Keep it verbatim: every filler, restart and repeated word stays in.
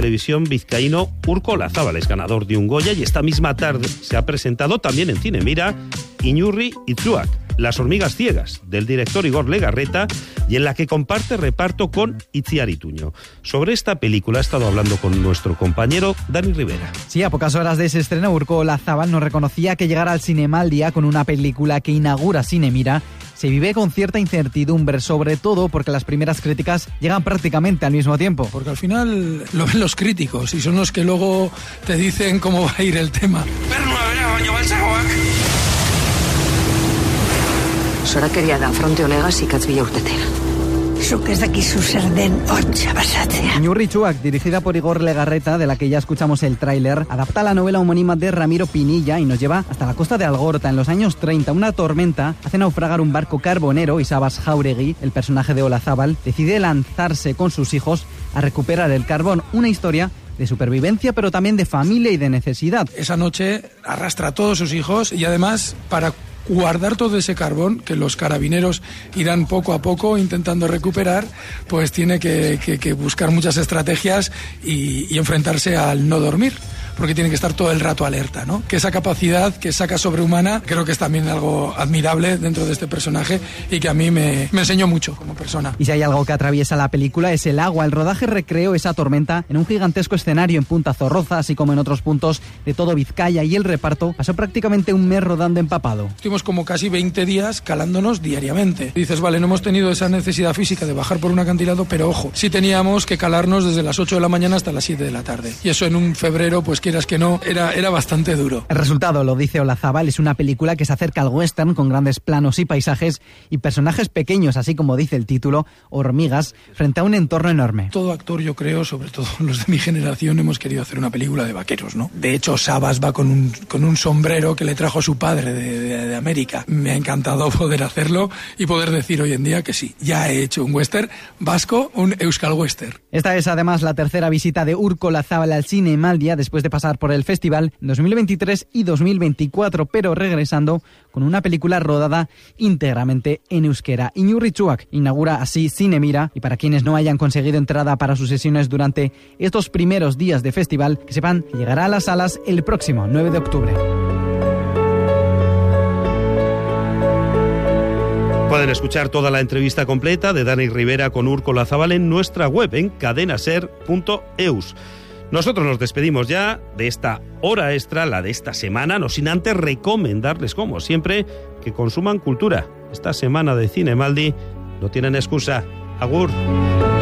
televisión vizcaíno Urko Olazábal es ganador de un Goya y esta misma tarde se ha presentado también en Cine Mira Iñurri Itzuak, Las hormigas ciegas, del director Igor Legarreta, y en la que comparte reparto con Itziar Ituño. Sobre esta película ha estado hablando con nuestro compañero Dani Rivera. Sí, a pocas horas de ese estreno, Urko Olazábal nos reconocía que llegar al Cinemaldia con una película que inaugura Cine Mira se vive con cierta incertidumbre, sobre todo porque las primeras críticas llegan prácticamente al mismo tiempo. Porque al final lo ven los críticos y son los que luego te dicen cómo va a ir el tema. Sorakeria da fronte honegaz ikatz bila urtetera. Zuk ez dakizu zer den hotxa basatzea. Iñurri Itzuak, dirigida por Igor Legarreta, de la que ya escuchamos el tráiler, adapta la novela homónima de Ramiro Pinilla y nos lleva hasta la costa de Algorta. En los años treinta, una tormenta hace naufragar un barco carbonero y Sabas Jauregui, el personaje de Olazábal, decide lanzarse con sus hijos a recuperar el carbón. Una historia de supervivencia, pero también de familia y de necesidad. Esa noche arrastra a todos sus hijos y además, para guardar todo ese carbón que los carabineros irán poco a poco intentando recuperar, pues tiene que, que, que buscar muchas estrategias y, y enfrentarse al no dormir, porque tiene que estar todo el rato alerta, ¿no? Que esa capacidad que saca sobrehumana creo que es también algo admirable dentro de este personaje y que a mí me, me enseñó mucho como persona. Y si hay algo que atraviesa la película es el agua. El rodaje recreó esa tormenta en un gigantesco escenario en Punta Zorroza, así como en otros puntos de todo Vizcaya, y el reparto pasó prácticamente un mes rodando empapado. Estuvimos como casi veinte días calándonos diariamente. Dices, vale, no hemos tenido esa necesidad física de bajar por un acantilado, pero ojo, sí teníamos que calarnos desde las ocho de la mañana hasta las siete de la tarde. Y eso en un febrero, pues quieras que no, era, era bastante duro. El resultado, lo dice Olazábal, es una película que se acerca al western con grandes planos y paisajes y personajes pequeños, así como dice el título, hormigas, frente a un entorno enorme. Todo actor, yo creo, sobre todo los de mi generación, hemos querido hacer una película de vaqueros, ¿no? De hecho, Sabas va con un, con un sombrero que le trajo su padre de, de, de América. Me ha encantado poder hacerlo y poder decir hoy en día que sí, ya he hecho un western vasco, un euskal western. Esta es además la tercera visita de Urko Olazábal al Cinemaldia después de pasar por el festival en dos mil veintitrés y dos mil veinticuatro, pero regresando con una película rodada íntegramente en euskera. Iñurri Itzuak inaugura así Cine Mira, y para quienes no hayan conseguido entrada para sus sesiones durante estos primeros días de festival, que sepan que llegará a las salas el próximo nueve de octubre. Pueden escuchar toda la entrevista completa de Dani Rivera con Urko Olazábal en nuestra web en cadenaser punto eus. Nosotros nos despedimos ya de esta hora extra, la de esta semana, no sin antes recomendarles, como siempre, que consuman cultura. Esta semana de Cinemaldi no tienen excusa. Agur.